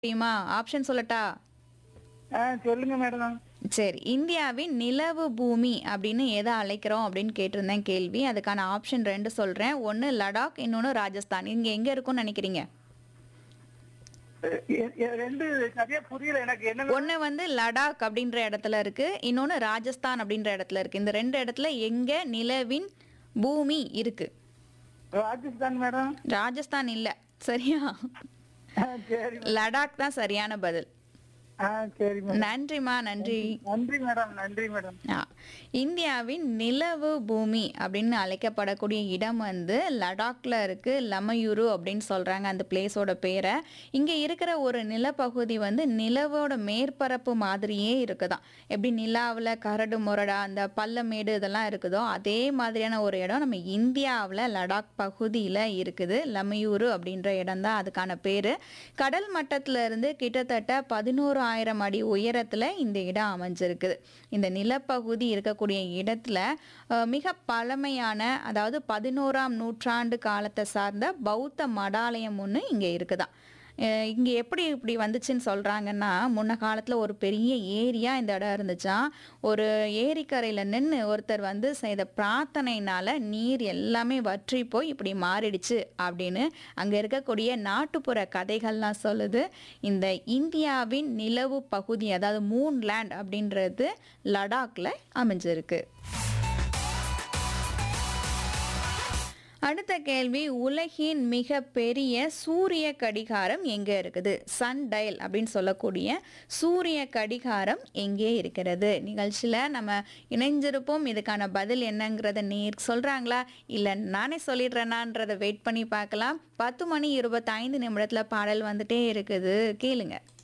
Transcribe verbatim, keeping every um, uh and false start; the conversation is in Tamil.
தெரியுமா? ஆப்ஷன் சொல்லட்டா? ஆ சொல்லுங்க மேடம். சரி. இந்தியாவின் நிலவு பூமி அப்படின்னு எத அழைக்கிறோம் அப்படின்னு கேட்டிருந்தேன் கேள்வி. அதுக்கான ஆப்ஷன் ரெண்டு சொல்றேன். ஒன்று லடாக், இன்னொன்னு ராஜஸ்தான். இங்க எங்க இருக்கும்னு நினைக்கிறீங்க? எ- எ- ரெண்டு சரியா புரியல எனக்கு என்ன மேடம்? ஒண்ணு வந்து லடாக் அப்படின்ற இடத்துல இருக்கு. இன்னொன்னு ராஜஸ்தான் அப்படின்ற இடத்துல இருக்கு. இந்த ரெண்டு இடத்துல எங்க நிலவின் பூமி இருக்கு? ராஜஸ்தான் மேடம். ராஜஸ்தான் இல்ல. சரியா? ஆ, சரி மேடம். லடாக் தான் சரியான பதில். ஆ சரி மேடம். நன்றிம்மா, நன்றி. நன்றி மேடம். நன்றி மேடம். ஆ, இந்தியாவின் நிலவு பூமி அப்படின்னு அழைக்கப்படக்கூடிய இடம் வந்து லடாக்ல இருக்கு. லமயூரு அப்படின்னு சொல்றாங்க அந்த பிளேஸோட பேரை. இங்க இருக்கிற ஒரு நிலப்பகுதி வந்து நிலவோட மேற்பரப்பு மாதிரியே இருக்குதாம். எப்படி நிலாவில் கரடு முரடா அந்த பள்ளமேடு இதெல்லாம் இருக்குதோ அதே மாதிரியான ஒரு இடம் நம்ம இந்தியாவில் லடாக் பகுதியில் இருக்குது. லமயூரு அப்படின்ற இடம் தான் அதுக்கான பேர். கடல் மட்டத்துல இருந்து கிட்டத்தட்ட பதினோரு ஆயிரம் அடி உயரத்தில் இந்த இடம் அமைஞ்சிருக்குது. இந்த நிலப்பகுதி இருக்கக்கூடிய இடத்துல அஹ், மிக பழமையான அதாவது பதினோராம் நூற்றாண்டு காலத்தை சார்ந்த பௌத்த மடாலயம் ஒன்று இங்கே இருக்குதாம். அஹ், இங்க எப்படி இப்படி வந்துச்சுன்னு சொல்றாங்கன்னா முன்ன காலத்துல ஒரு பெரிய ஏரியா இந்த இடம் இருந்துச்சாம். ஒரு ஏரிக்கரையில நின்று ஒருத்தர் வந்து செய்த பிரார்த்தனையினால நீர் எல்லாமே வற்றி போய் இப்படி மாறிடுச்சு அப்படின்னு அங்க இருக்கக்கூடிய நாட்டுப்புற கதைகள்லாம் சொல்லுது. இந்த இந்தியாவின் நிலவு பகுதி அதாவது மூன் லேண்ட் அப்படின்றது லடாக்ல அமைஞ்சிருக்கு. அடுத்த கேள்வி, உலகின் மிக பெரிய சூரிய கடிகாரம் எங்கே இருக்குது? சன் டயல் அப்படின்னு சொல்லக்கூடிய சூரிய கடிகாரம் எங்கே இருக்கிறது? நிகழ்ச்சியில் நம்ம இணைஞ்சிருப்போம். இதுக்கான பதில் என்னங்கிறத நீர் சொல்கிறாங்களா இல்லை நானே சொல்லிடுறேனான்றதை வெயிட் பண்ணி பார்க்கலாம். பத்து மணி இருபத்தைந்து நிமிடத்தில் பாடல் வந்துட்டே இருக்குது, கேளுங்க.